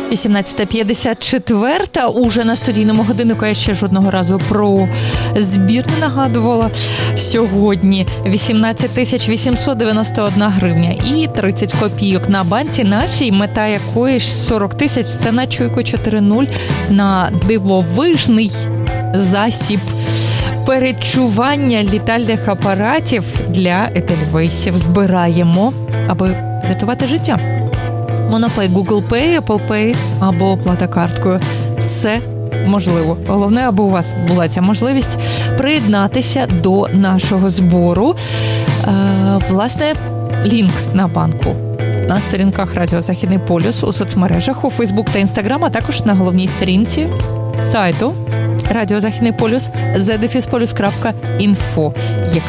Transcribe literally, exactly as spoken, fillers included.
вісімнадцята п'ятдесят чотири. Уже на студійному годиннику я ще жодного разу про збір не нагадувала. Сьогодні вісімнадцять тисяч вісімсот дев'яносто одна гривня і тридцять копійок на банці нашій, мета якої ж сорок тисяч. Це на чуйку чотири нуль, на дивовижний засіб перечування літальних апаратів для едельвейсів. Збираємо, аби рятувати життя. Монопей, Google Pay, Apple Pay або оплата карткою. Все можливо. Головне, аби у вас була ця можливість приєднатися до нашого збору. Е, власне, лінк на банку на сторінках Радіо Західний полюс у соцмережах, у Фейсбук та Інстаграм, а також на головній сторінці сайту Радіо Західний полюс зет дефіс полюс крапка інфо.